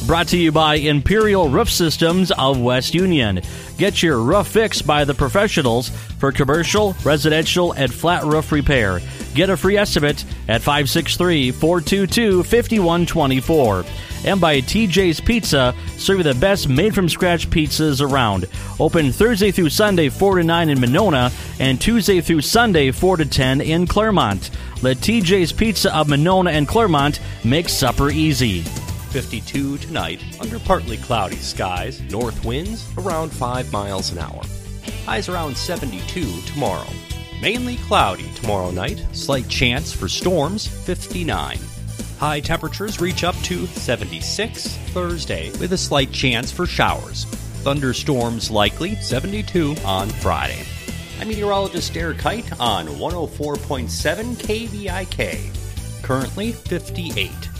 Brought to you by Imperial Roof Systems of West Union. Get your roof fixed by the professionals for commercial, residential, and flat roof repair. Get a free estimate at 563-422-5124. And by TJ's Pizza, serving the best made-from-scratch pizzas around. Open Thursday through Sunday, 4 to 9 in Monona, and Tuesday through Sunday, 4 to 10 in Claremont. Let TJ's Pizza of Monona and Claremont make supper easy. 52 tonight, under partly cloudy skies, north winds around 5 miles an hour. Highs around 72 tomorrow. Mainly cloudy tomorrow night, slight chance for storms, 59. High temperatures reach up to 76 Thursday, with a slight chance for showers. Thunderstorms likely, 72 on Friday. I'm meteorologist Eric Kite on 104.7 KVIK. Currently 58.